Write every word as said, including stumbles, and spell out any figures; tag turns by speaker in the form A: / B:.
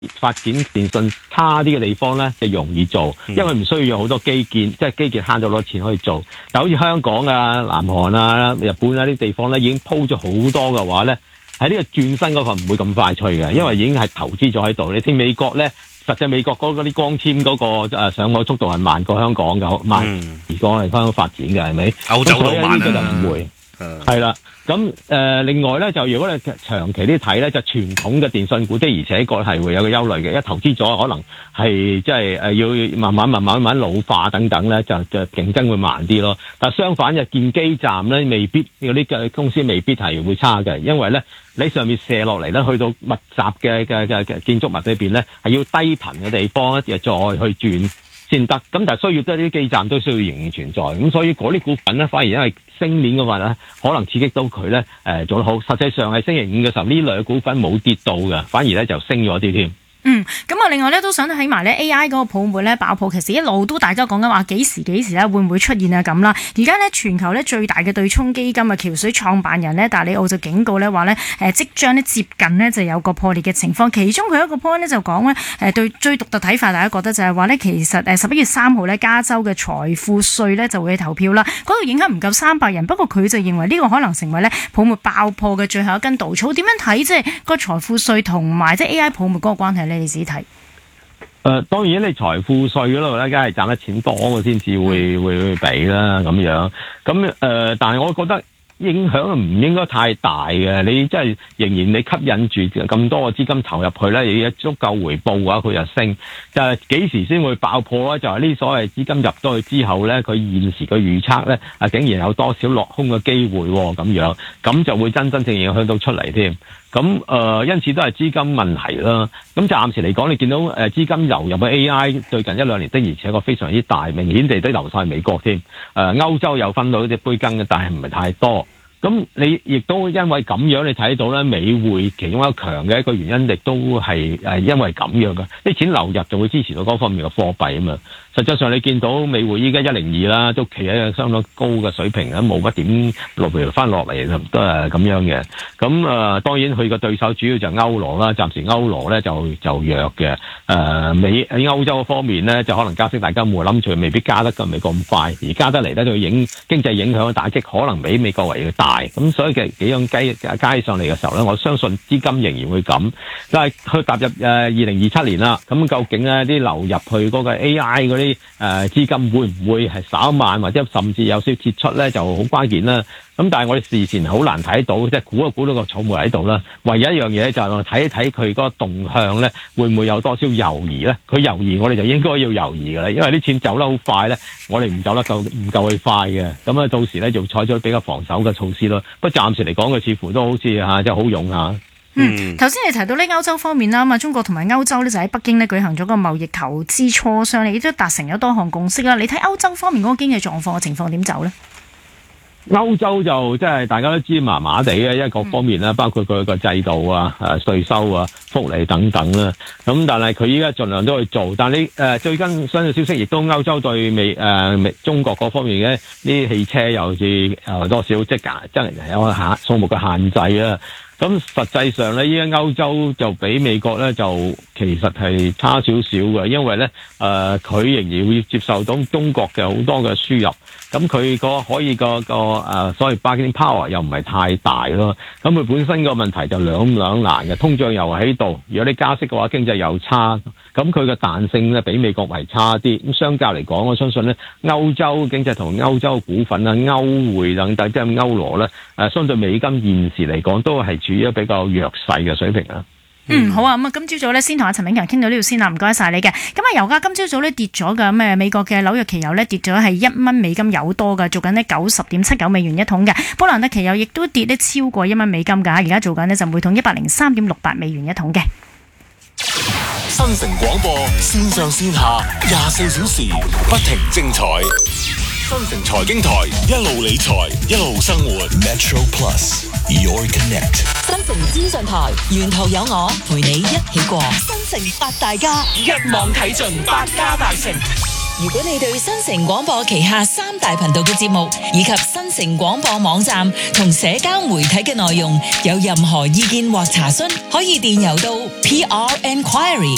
A: 發展電信差啲嘅地方咧，就容易做，因為唔需要有好多基建，即係基建慳咗好多錢可以做。但好似香港啊、南韓啊、日本啊啲地方咧，已經鋪咗好多嘅話咧，喺呢個轉身嗰個唔會咁快脆嘅，因為已經係投資咗喺度。你知美國咧，實際美國嗰啲光纖嗰、嗰個、呃、上網速度係慢過香港嘅，慢而講係香港發展嘅係咪？
B: 歐洲都慢啦，
A: 就唔會係啦。咁誒、呃，另外咧就如果你長期啲睇咧，就傳統嘅電信股的而且確係會有個憂慮嘅，一投資咗可能係即係誒要慢慢慢慢慢慢老化等等咧，就就競爭會慢啲咯。但相反就建基站咧，未必嗰啲嘅公司未必係會差嘅，因為咧你上面射落嚟咧，去到密集嘅嘅嘅嘅建築物裏邊咧，係要低頻嘅地方咧，就再去轉先得。咁但係需要得啲基站都需要仍然存在，咁所以嗰啲股份咧，反而因為升面嘅話咧，可能刺激到佢咧誒做得好。實際上係星期五嘅時候，呢類嘅股份冇跌到嘅，反而咧就升咗啲添。
C: 嗯，咁啊，另外咧都想睇埋咧 A I 嗰個泡沫咧爆破，其實一路都大家講緊話幾時幾時咧會唔會出現啊咁啦。而家咧全球咧最大嘅對沖基金啊橋水創辦人咧達里奧就警告咧話咧誒即將咧接近呢就有個破裂嘅情況。其中佢一個 point 咧就講咧誒對最獨特睇法，大家覺得就係話咧其實誒十一月三號咧加州嘅財富稅咧就會投票啦，嗰度影響唔夠三百人。不過佢就認為呢個可能成為咧泡沫爆破嘅最後一根稻草。點樣睇即係個財富稅同埋即係 A I 泡沫嗰個關係咧？你自己睇。誒、
A: 呃，當然你財富稅嗰度咧，梗係賺得錢多嘅先至會會俾啦咁樣。咁誒、呃，但係我覺得影響唔應該太大嘅。你即係仍然你吸引住咁多嘅資金投入去咧，你有足夠回報嘅話，佢就升。就係幾時先會爆破咧？就係呢所謂資金入咗去之後咧，佢現時嘅預測咧啊，竟然有多少落空嘅機會喎？咁樣咁就會真真正正影響到出嚟添。咁誒、呃，因此都係資金問題啦。咁暫時嚟講，你見到誒、呃、資金流入去 A I 最近一兩年的而且確非常之大，明顯地都流晒美國添。誒、呃、歐洲有分到一隻杯羹嘅，但係唔係太多。咁你亦都因為咁樣，你睇到咧美匯其中一個強嘅一個原因，亦都係誒因為咁樣嘅，啲錢流入就會支持到嗰方面嘅貨幣啊嘛。實際上你見到美匯依家一零二啦，都企喺一個相當高嘅水平啦，冇乜點落嚟翻落嚟都係咁樣嘅。咁誒、呃、當然佢個對手主要就係歐羅啦，暫時歐羅咧就就弱嘅。誒、呃、美喺歐洲方面咧，就可能加息，大家冇諗住未必加得咁美國咁快，而加得嚟咧就影經濟影響嘅打擊可能比美國為要大。咁所以嘅幾樣雞雞上嚟嘅時候咧，我相信資金仍然會咁。但係佢踏入誒二零二七年啦，咁究竟咧啲流入去嗰個 A I 嗰啲誒資金會唔會係稍慢，或者甚至有少少撤出咧，就好關鍵啦。咁但係我哋事前好難睇到，即係估一估到個草莓喺度啦。唯一一樣嘢就係我睇一睇佢嗰個動向咧，會唔會有多少猶豫咧？佢猶豫，我哋就應該要猶豫㗎啦，因為啲錢走得好快咧，我哋唔走得夠唔夠佢快嘅。咁啊，到時咧就採取比較防守嘅措施咯。不過暫時嚟講，佢似乎都好似嚇，即係好勇嚇。
C: 嗯，頭先你提到呢歐洲方面啦，咁啊中國同埋歐洲呢就喺北京呢舉行咗個貿易投資磋商，亦都達成咗多項共識啦。你睇歐洲方面嗰個經濟狀況嘅情況點走呢？
A: 歐洲就即係大家都知麻麻地嘅，因為各方面啦，嗯、包括佢個制度啊、誒稅收啊、福利等等啦。咁但係佢依家盡量都去做，但係你誒最近新嘅消息，亦都歐洲對美誒、呃、中國嗰方面嘅啲汽車又似誒多少即係真係有個限數目嘅限制啊。咁實際上咧，依家歐洲就比美國咧就其實係差少少嘅，因為咧誒佢仍然會接受到中國嘅好多嘅輸入，咁佢個可以個個誒所謂 bargaining power 又唔係太大咯。咁佢本身個問題就兩兩難嘅，通脹又喺度，如果你加息嘅話，經濟又差，咁佢嘅彈性咧比美國為差啲。咁相較嚟講，我相信咧歐洲經濟同歐洲股份啊、歐匯等等，即係歐羅咧誒，相對美金現時嚟講都係處於一個比較弱勢嘅水平啊。
C: 嗯，好啊，咁啊，今朝早咧先同阿陳炳強傾到呢度先啦，唔該晒你嘅。咁啊，油價今朝早咧跌咗㗎，咁誒美國嘅紐約期油咧跌咗係一蚊美金有多㗎，做緊呢九十點七九美元一桶嘅。布蘭特期油亦都跌呢超過一蚊美金㗎，而家做緊呢就每桶一百零三點六八美元一桶嘅。
D: 新城廣播線上線下廿四小時不停精彩。新城財經台一路理財一路生活 Metro Plus Your Connect
E: 新城資訊台沿途有我陪你一起過新城八大家一網睇盡百家大成。如果你對新城廣播旗下三大頻道嘅節目以及新城廣播網站同社交媒體嘅內容有任何意見或查詢，可以電郵到 p r enquiry